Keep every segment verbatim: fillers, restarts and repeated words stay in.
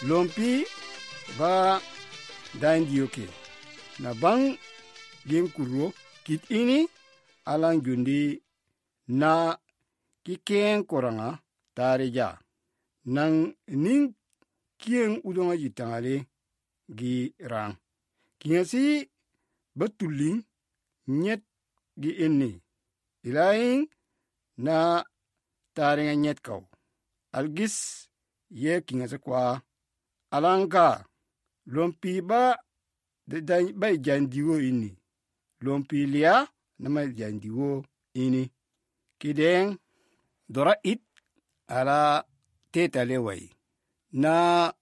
lompi ba dain diyoke na bang gen kuro kit ini alang jundi na kiken koranga tareja nang ning kien udonga jitangale gi rang kiasi betuling nyet gi ini ilaing na tarenga nyet kau algis ye kinga kwa alanga lompi ba de dai ba jandiwo ini lompi lia na ma jandiwo ini kideng dora it ala teta lewai na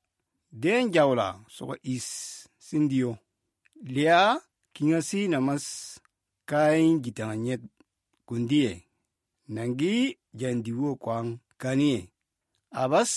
den jawla so is sindio lia kingasi namas kain gitanyet kundie nangi jandiwo kwang kanie abas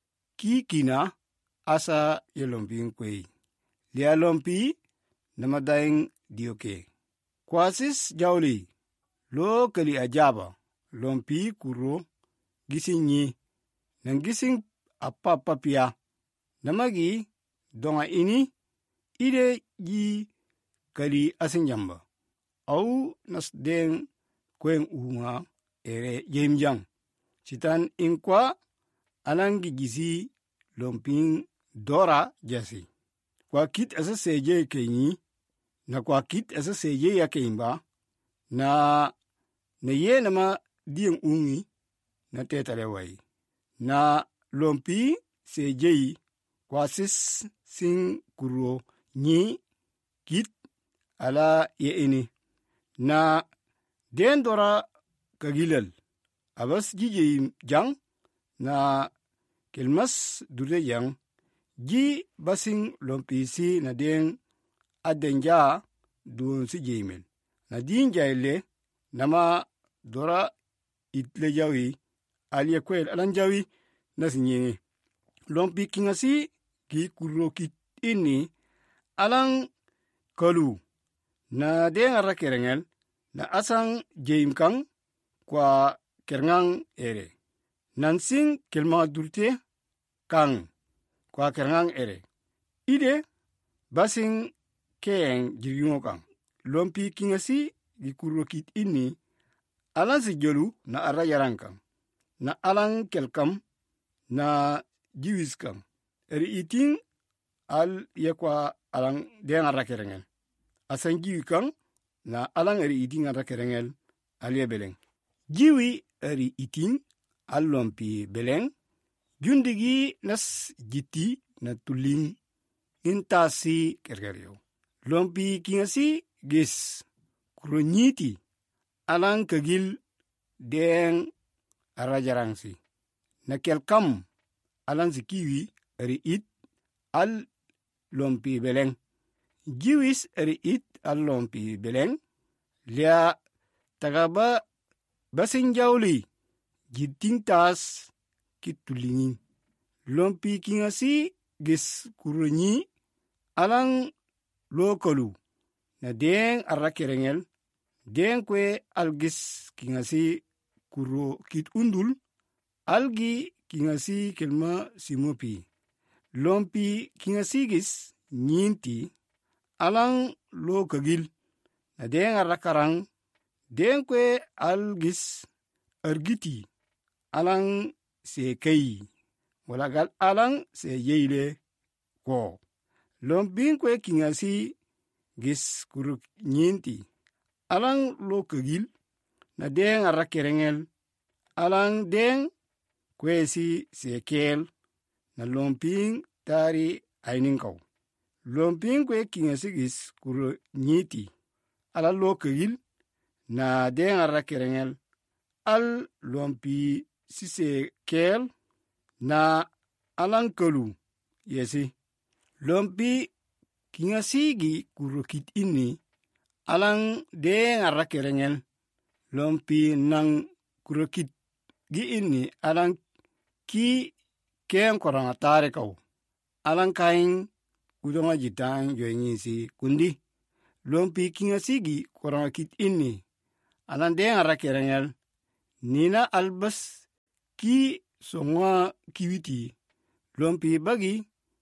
kikina asa yelomping kwei lia lompi namadaing dioke kwasis jawli lo kali ajaba lompi kuro gisinyi nang gising apapapia namagi donga ini ide ji kali asinjamba au nas den kwen unga ere jemjang citan inkwa alangi gizi lomping dora jasi kwa kit asa seje kenyi na kwa kit asa seje ya keimba na na ye nama dien ungi na tetale wai na lompi seje kwa sis sing kuro nyi kit ala ye ini na den dora kagilal abas jije jang na kelmas dure yang ji basing lompi si na den adenja dun si jemel na din jaile nama dora itle jawi alie kwel alan jawi na sinye lompi kingasi ki kuro kit ini alang kalu na den ara kerengel na asang jem kang kwa kerengang ere nansing kelma durte kang kwa kerengang ere ide basing keng jiryungo kang lompi kingasi di kuro kit ini alang si jolu na ara yarang kang na alang kelkam na jiwis kang eri iting al yakwa alang den ara kerengel asang jiwi kang na alang eri iting ara kerengel alie beleng jiwi eri iting al lompi beleng jundigi nas jiti na tuling intasi kergeryo lompi kingasi gis kuronyiti alang kagil den arajarangsi na kelkam alang sikiwi eri it al lompi beleng jiwis eri it al lompi beleng lia tagaba basinjawli jiting tas kitulingin lompi kingasi gis kuronyi alang lokolu na den arra kerengel den kwe algis kingasi kuro kit undul algi kingasi kelma simopi lompi kingasi gis nyinti alang lokagil na den arra karang den kwe algis ergiti alang sekei walagal alang se yeile ko lomping kwe kingasi gis kuruk nyinti alang lokagil na den arra kerengel alang den kwe si sekel na lomping tari aininkau lomping kwe kingasi gis kuruk nyiti ala lokagil na den arra kerengel al lompi sise kel na alang kalu yesi lompi kingasigi kurokit ini alang den arra kerengel lompi nang kurokit gi ini alang ki ken koranga tare kau alang kain udonga jitang yoyingisi kundi lompi kingasigi koranga kit ini alang den arra kerengel nina albas ki songa kiwiti lompi bagi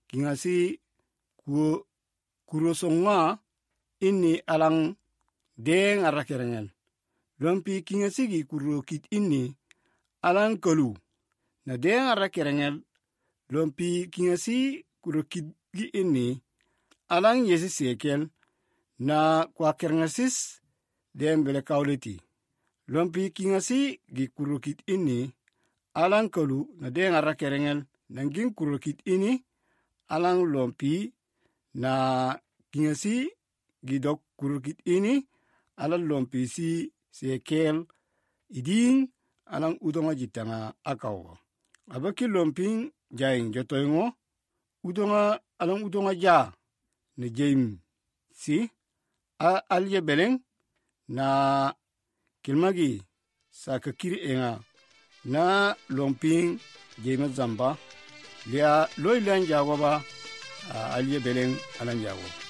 kingasi ku kurosonga inni alang deng arakerengel lompi kingasi gi kurokit inni alang kalu na deng arakerengel lompi kingasi kurokit gi inni alang yesi sekel na kwa kerengasis dem bele kauleti lompi kingasi gi kurokit inni alang kalu na deng arakerengel nangin kurokit ini alang lompi na kingasi gidok kurukit ini alang lompi si sekel iding alang udonga jitanga akawo abaki lomping jaing jotoingo udonga alang udonga ja ne jaim si a alye beleng na kilmagi sakakiri enga na lomping jaima zamba lia loilan jagoba alye beleng alang jago